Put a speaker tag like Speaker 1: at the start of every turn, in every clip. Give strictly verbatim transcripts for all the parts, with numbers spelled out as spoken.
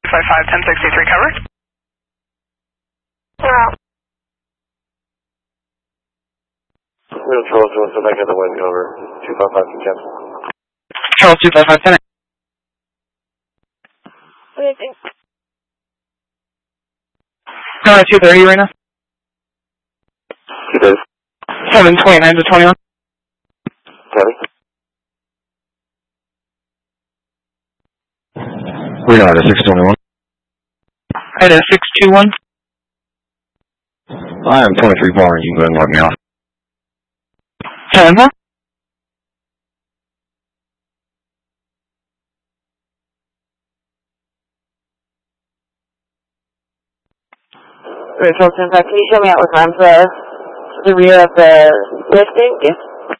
Speaker 1: five five, ten sixty-three, cover.
Speaker 2: Yeah.
Speaker 3: Middle Charles, you want to go back in the wind cover, two five five, two ten.
Speaker 4: Charles, two five five, ten.
Speaker 2: What do you think?
Speaker 4: Uh, two thirty right now.
Speaker 3: Two days.
Speaker 4: seven twenty-nine to twenty-one.
Speaker 3: Copy.
Speaker 5: We're not at six twenty-one.
Speaker 4: Right at six two one.
Speaker 5: I am twenty-three bar, and you can go ahead and mark me off.
Speaker 4: Seven more.
Speaker 2: Right, Charles, in fact, can you show me out with time for the, the rear of the listing? Yes.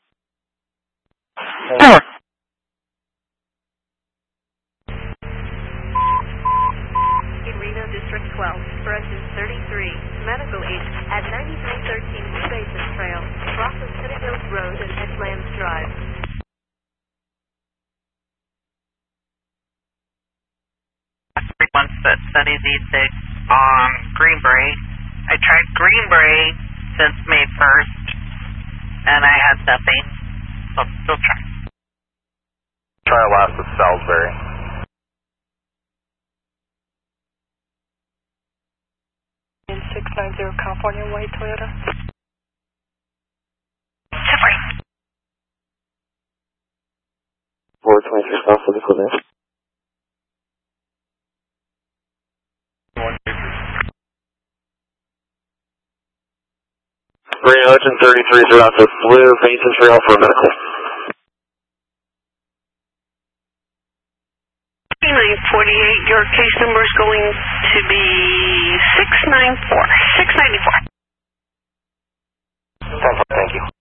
Speaker 4: Power.
Speaker 6: Reno District twelve, Corrections thirty-three, Medical eight at ninety-three thirteen New Basin Trail, crosses City Hills Road and Edgelands Drive.
Speaker 7: three one six, Sunny Z six on Greenbrae. I tried Greenbrae since May first, and I had nothing, so I'm still trying.
Speaker 3: Try last at Salisbury.
Speaker 1: six nine zero California White Toyota.
Speaker 3: four twenty-three South Physical there. Green Ocean thirty-three is around the Blue Basin Trail for a medical.
Speaker 6: nine forty-eight, your case number is going to be six nine four, six ninety-four.
Speaker 3: Thank you.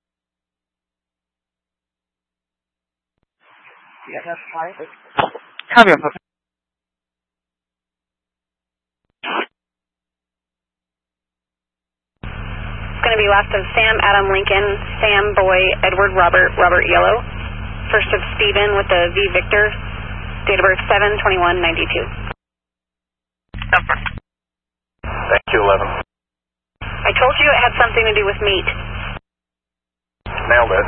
Speaker 2: Yeah, that's fine.
Speaker 4: Copy on puppy.
Speaker 6: It's going to be last of Sam, Adam, Lincoln, Sam, Boy, Edward, Robert, Robert, Yellow. First of Stephen with the V Victor. Date of birth seven twenty-one ninety-two.
Speaker 3: Thank you, eleven.
Speaker 6: I told you it had something to do with meat.
Speaker 3: Nailed it.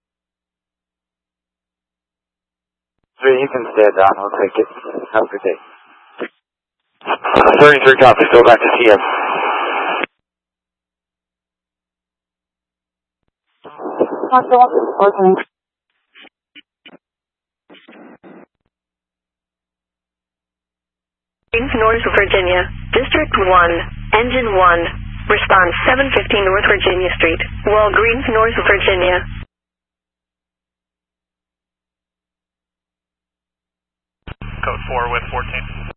Speaker 5: Three, you can stay down. I'll take it. Have a good day.
Speaker 3: thirty-three copies. Go back to T M.
Speaker 6: North Virginia, District one, Engine one, response seven fifteen North Virginia Street, Walgreens, North Virginia.
Speaker 3: Code four with fourteen.